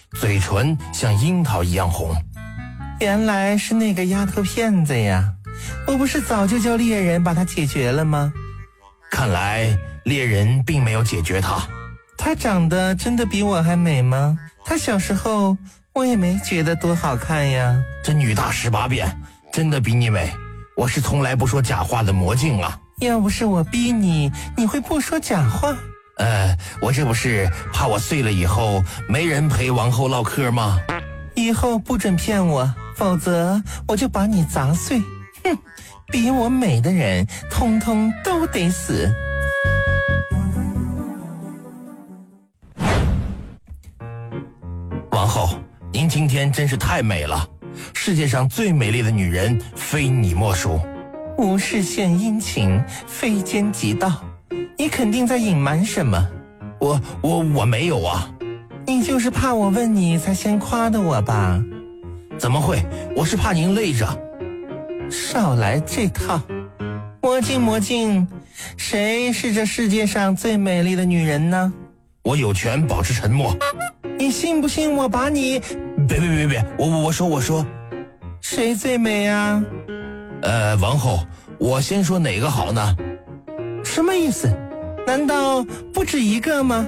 嘴唇像樱桃一样红。 原来是那个丫头片子呀，我不是早就叫猎人把她解决了吗？ 看来猎人并没有解决她。 她长得真的比我还美吗？她小时候我也没觉得多好看呀。 这女大18变，真的比你美。我是从来不说假话的魔镜啊。 要不是我逼你，你会不说假话？ 我这不是怕我碎了以后没人陪王后唠嗑吗？ 以后不准骗我，否则我就把你砸碎。哼，比我美的人通通都得死。 王后，您今天真是太美了，世界上最美丽的女人非你莫属。 无事献殷勤，非奸即盗。你肯定在隐瞒什么？ 我没有啊。 你就是怕我问你才先夸的我吧？ 怎么会？我是怕您累着。 少来这套。魔镜，谁是这世界上最美丽的女人呢？ 我有权保持沉默。 你信不信我把你…… 别，我说。 谁最美啊？ 王后，我先说哪个好呢？ 什么意思？难道不止一个吗？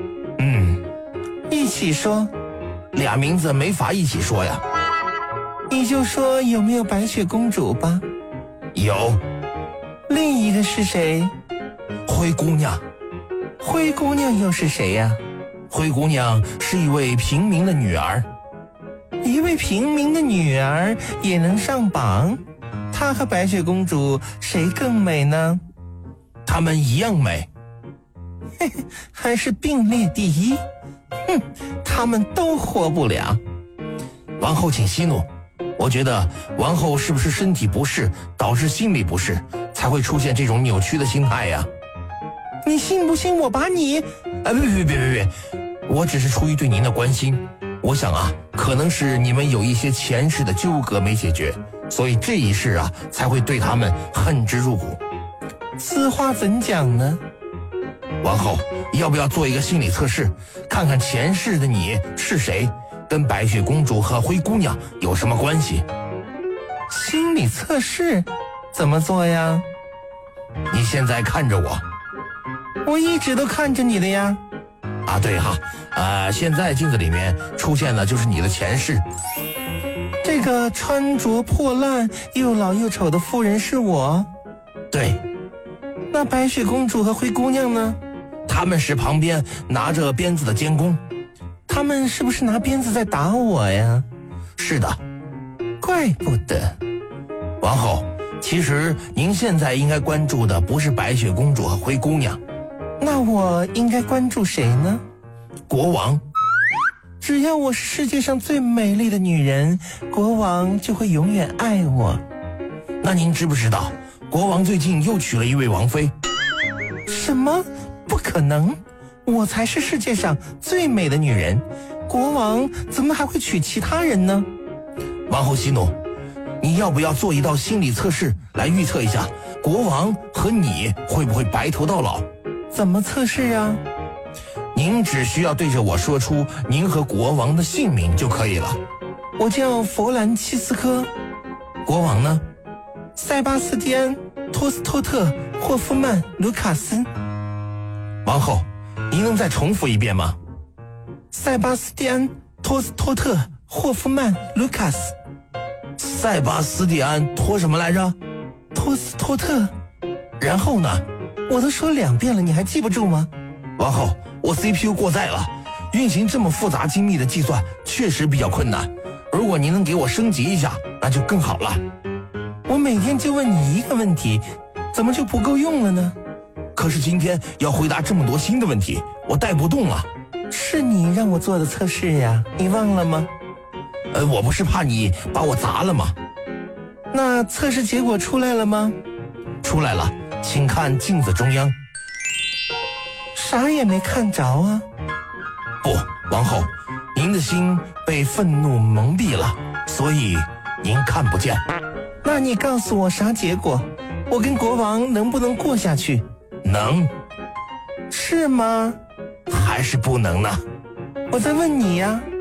一起说。 俩名字没法一起说呀。 你就说有没有白雪公主吧。 有。 另一个是谁？ 灰姑娘。 灰姑娘又是谁呀？ 灰姑娘是一位平民的女儿。 一位平民的女儿也能上榜？她和白雪公主谁更美呢？ 她们一样美。 嘿嘿，还是并列第一。哼，她们都活不了。 王后请息怒，我觉得王后是不是身体不适导致心理不适，才会出现这种扭曲的心态呀？ 你信不信我把你…… 别，我只是出于对您的关心。我想啊，可能是你们有一些前世的纠葛没解决，所以这一世啊才会对他们恨之入骨。 此话怎讲呢？ 王后，要不要做一个心理测试，看看前世的你是谁，跟白雪公主和灰姑娘有什么关系？ 心理测试怎么做呀？ 你现在看着我。 我一直都看着你的呀。 啊，对哈，现在镜子里面出现的就是你的前世。 这个穿着破烂又老又丑的妇人是我？ 对。 那白雪公主和灰姑娘呢？ 他们是旁边拿着鞭子的监工。 他们是不是拿鞭子在打我呀？ 是的。 怪不得。 王后，其实您现在应该关注的不是白雪公主和灰姑娘。 那我应该关注谁呢？ 国王。 只要我是世界上最美丽的女人，国王就会永远爱我。 那您知不知道国王最近又娶了一位王妃？ 什么？不可能，我才是世界上最美的女人，国王怎么还会娶其他人呢？ 王后息怒，你要不要做一道心理测试来预测一下国王和你会不会白头到老？ 怎么测试啊？ 您只需要对着我说出您和国王的姓名就可以了。 我叫弗兰切斯科。 国王呢？ 塞巴斯蒂安·托斯托特·霍夫曼·卢卡斯。 王后，您能再重复一遍吗？ 塞巴斯蒂安·托斯托特·霍夫曼·卢卡斯。 塞巴斯蒂安托什么来着？ 托斯托特。 然后呢？ 我都说2遍了，你还记不住吗？ 王后，我 CPU 过载了，运行这么复杂精密的计算确实比较困难。如果您能给我升级一下，那就更好了。 我每天就问你一个问题，怎么就不够用了呢？ 可是今天要回答这么多新的问题，我带不动了。 是你让我做的测试呀，你忘了吗？ 我不是怕你把我砸了吗？ 那测试结果出来了吗？ 出来了，请看镜子中央。 啥也没看着啊。 不，王后，您的心被愤怒蒙蔽了，所以您看不见。 那你告诉我啥结果？我跟国王能不能过下去？ 能。 是吗？ 还是不能呢？ 我在问你呀。